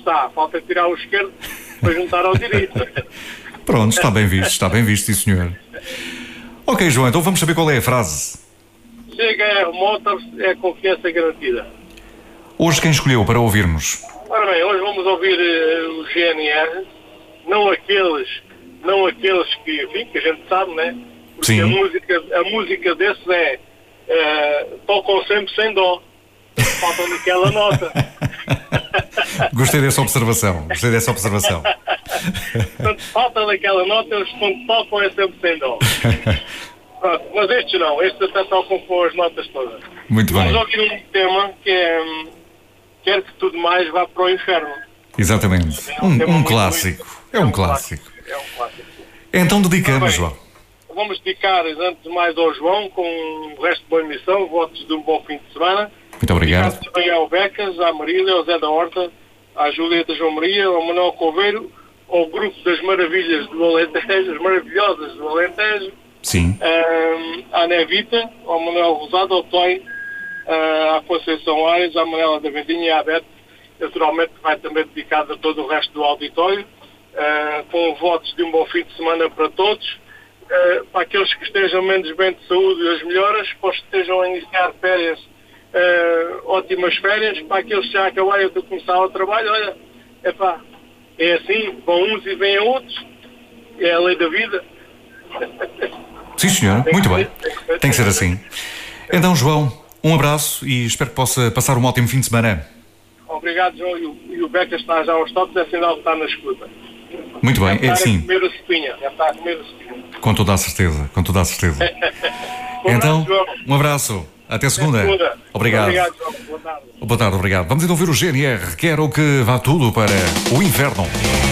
está. Falta tirar o esquerdo para juntar ao direito. Pronto, está bem visto, sim senhor. Ok, João, então vamos saber qual é a frase. CHR Motors é confiança garantida. Hoje quem escolheu para ouvirmos? Ora bem, hoje vamos ouvir o GNR, não aqueles que, enfim, que a gente sabe, né? Porque Sim. a música desses tocam sempre sem dó. Faltam naquela nota. Gostei dessa observação. Portanto, falta daquela nota, eles quando tocam é sempre sem dó. Pronto, mas estes não, estes até tocam com as notas todas. Muito bem. Vamos ouvir um tema que é Quer que tudo mais vá para o inferno. Exatamente. Um clássico. É um clássico. É um clássico. Então dedicamos, João. Vamos dedicar, antes de mais, ao João, com o resto de boa emissão, votos de um bom fim de semana. Muito obrigado. Também ao Becas, à Marília, ao Zé da Horta, à Julieta João Maria, ao Manuel Coveiro, ao grupo das maravilhas do Alentejo, as maravilhosas do Alentejo. Sim. À Nevita, ao Manuel Rosado, ao Toy, à Conceição Aires, à Manela da Vendinha e à Bete. Naturalmente vai também dedicado a todo o resto do auditório, com votos de um bom fim de semana para todos. Para aqueles que estejam menos bem de saúde, as melhoras. Para os que estejam a iniciar férias, ótimas férias. Para aqueles que já acabaram de começar o trabalho, olha, é assim, vão uns e vêm outros. É a lei da vida. Sim, senhor. Muito bem. Tem que ser assim. Então, João, um abraço e espero que possa passar um ótimo fim de semana. Obrigado, João. E o Beca está já aos toques, é sinal que está na escuta. Muito bem, é sim. Já está a comer a sopinha. Com toda a certeza. Então, um abraço. Até segunda. Obrigado. Obrigado, João. Boa tarde. Boa tarde, obrigado. Vamos então ouvir o GNR. Quero que vá tudo para o inferno.